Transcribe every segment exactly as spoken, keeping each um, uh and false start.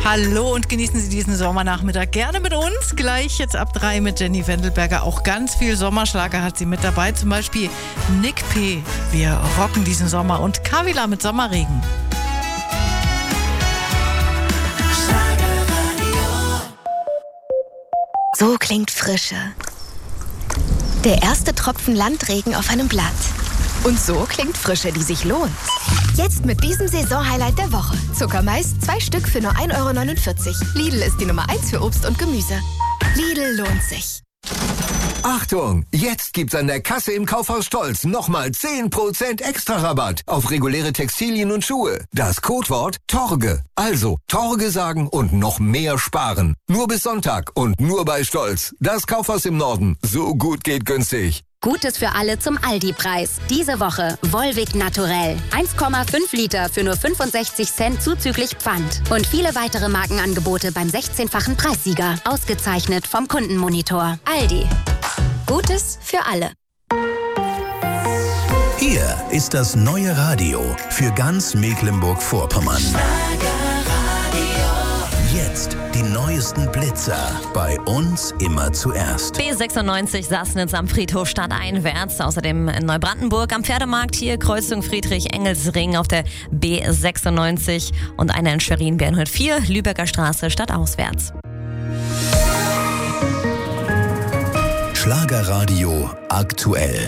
Hallo und genießen Sie diesen Sommernachmittag gerne mit uns. Gleich jetzt ab drei mit Jenny Wendelberger. Auch ganz viel Sommerschlager hat sie mit dabei. Zum Beispiel Nick P. Wir rocken diesen Sommer und Kavila mit Sommerregen. So klingt Frische. Der erste Tropfen Landregen auf einem Blatt. Und so klingt Frische, die sich lohnt. Jetzt mit diesem Saisonhighlight der Woche. Zuckermais, zwei Stück für nur ein Euro neunundvierzig. Lidl ist die Nummer eins für Obst und Gemüse. Lidl lohnt sich. Achtung! Jetzt gibt's an der Kasse im Kaufhaus Stolz nochmal zehn Prozent extra Rabatt auf reguläre Textilien und Schuhe. Das Codewort Torge. Also Torge sagen und noch mehr sparen. Nur bis Sonntag und nur bei Stolz. Das Kaufhaus im Norden. So gut geht günstig. Gutes für alle zum Aldi-Preis. Diese Woche Volvic Naturell. eins Komma fünf Liter für nur fünfundsechzig Cent zuzüglich Pfand. Und viele weitere Markenangebote beim sechzehnfachen Preissieger. Ausgezeichnet vom Kundenmonitor. Aldi. Gutes für alle. Hier ist das neue Radio für ganz Mecklenburg-Vorpommern. Jetzt die neuesten Blitzer. Bei uns immer zuerst. B sechsundneunzig Sassnitz am Friedhof stadteinwärts. Außerdem in Neubrandenburg am Pferdemarkt hier Kreuzung Friedrich-Engelsring auf der B sechsundneunzig. Und eine in Schwerin B hundertvier Lübecker Straße stadtauswärts. Schlagerradio aktuell.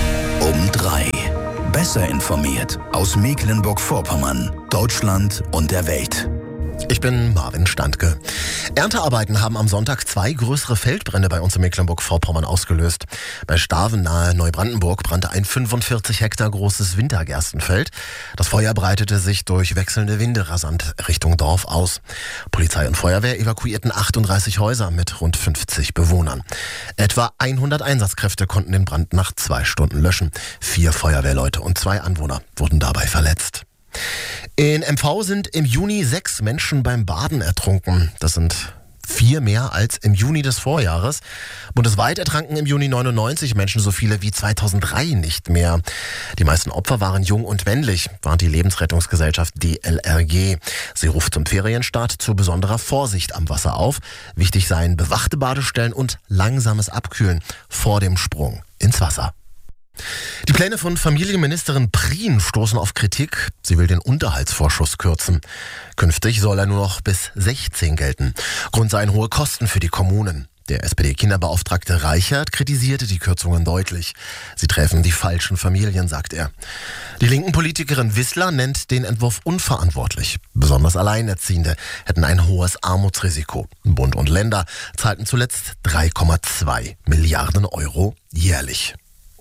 Um drei. Besser informiert aus Mecklenburg-Vorpommern, Deutschland und der Welt. Ich bin Marvin Standke. Erntearbeiten haben am Sonntag zwei größere Feldbrände bei uns in Mecklenburg-Vorpommern ausgelöst. Bei Staven nahe Neubrandenburg brannte ein fünfundvierzig Hektar großes Wintergerstenfeld. Das Feuer breitete sich durch wechselnde Winde rasant Richtung Dorf aus. Polizei und Feuerwehr evakuierten achtunddreißig Häuser mit rund fünfzig Bewohnern. Etwa hundert Einsatzkräfte konnten den Brand nach zwei Stunden löschen. Vier Feuerwehrleute und zwei Anwohner wurden dabei verletzt. In M V sind im Juni sechs Menschen beim Baden ertrunken. Das sind vier mehr als im Juni des Vorjahres. Bundesweit ertranken im Juni neunundneunzig Menschen so viele wie zweitausenddrei nicht mehr. Die meisten Opfer waren jung und männlich, warnt die Lebensrettungsgesellschaft D L R G. Sie ruft zum Ferienstart zu besonderer Vorsicht am Wasser auf. Wichtig seien bewachte Badestellen und langsames Abkühlen vor dem Sprung ins Wasser. Die Pläne von Familienministerin Prien stoßen auf Kritik. Sie will den Unterhaltsvorschuss kürzen. Künftig soll er nur noch bis sechzehn gelten. Grund seien hohe Kosten für die Kommunen. Der S P D-Kinderbeauftragte Reichert kritisierte die Kürzungen deutlich. Sie treffen die falschen Familien, sagt er. Die linken Politikerin Wissler nennt den Entwurf unverantwortlich. Besonders Alleinerziehende hätten ein hohes Armutsrisiko. Bund und Länder zahlten zuletzt drei Komma zwei Milliarden Euro jährlich.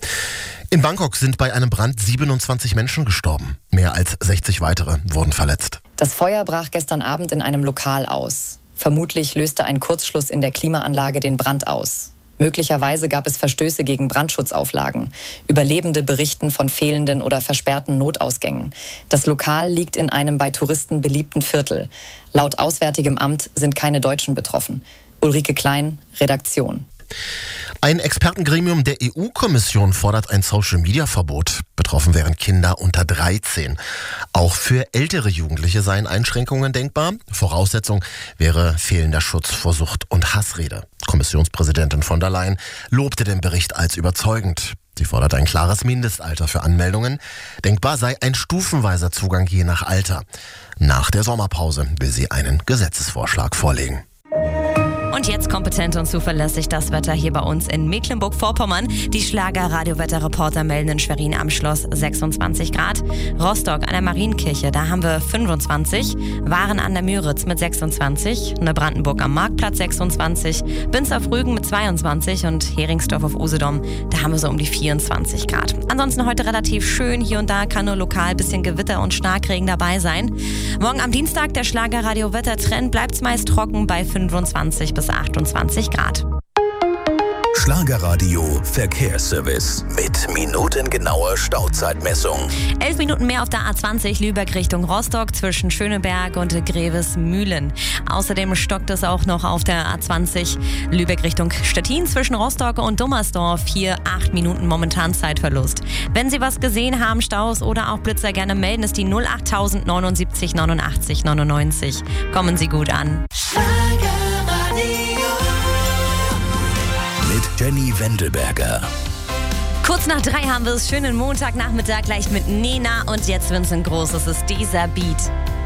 In Bangkok sind bei einem Brand siebenundzwanzig Menschen gestorben. Mehr als sechzig weitere wurden verletzt. Das Feuer brach gestern Abend in einem Lokal aus. Vermutlich löste ein Kurzschluss in der Klimaanlage den Brand aus. Möglicherweise gab es Verstöße gegen Brandschutzauflagen. Überlebende berichten von fehlenden oder versperrten Notausgängen. Das Lokal liegt in einem bei Touristen beliebten Viertel. Laut Auswärtigem Amt sind keine Deutschen betroffen. Ulrike Klein, Redaktion. Ein Expertengremium der E U-Kommission fordert ein Social-Media-Verbot. Betroffen wären Kinder unter dreizehn. Auch für ältere Jugendliche seien Einschränkungen denkbar. Voraussetzung wäre fehlender Schutz vor Sucht und Hassrede. Kommissionspräsidentin von der Leyen lobte den Bericht als überzeugend. Sie fordert ein klares Mindestalter für Anmeldungen. Denkbar sei ein stufenweiser Zugang je nach Alter. Nach der Sommerpause will sie einen Gesetzesvorschlag vorlegen. Und jetzt kompetent und zuverlässig das Wetter hier bei uns in Mecklenburg-Vorpommern. Die Schlager-Radio-Wetterreporter melden in Schwerin am Schloss sechsundzwanzig Grad. Rostock an der Marienkirche, da haben wir fünfundzwanzig. Waren an der Müritz mit sechsundzwanzig. Neubrandenburg am Marktplatz sechsundzwanzig. Binz auf Rügen mit zweiundzwanzig. Und Heringsdorf auf Usedom, da haben wir so um die vierundzwanzig Grad. Ansonsten heute relativ schön. Hier und da kann nur lokal ein bisschen Gewitter und Starkregen dabei sein. Morgen am Dienstag der Schlager-Radio-Wettertrend, bleibt es meist trocken bei fünfundzwanzig bis achtundzwanzig Grad. Schlagerradio Verkehrsservice mit minutengenauer Stauzeitmessung. Elf Minuten mehr auf der A zwanzig Lübeck Richtung Rostock zwischen Schöneberg und Grevesmühlen. Außerdem stockt es auch noch auf der A zwanzig Lübeck Richtung Stettin zwischen Rostock und Dummersdorf. Hier acht Minuten momentan Zeitverlust. Wenn Sie was gesehen haben, Staus oder auch Blitzer, gerne melden, ist die null acht null null neunundsiebzig neunundachtzig neunundneunzig. Kommen Sie gut an. Mit Jenny Wendelberger. Kurz nach drei haben wir es. Schönen Montagnachmittag gleich mit Nena. Und jetzt, Vincent Groß, es ist dieser Beat.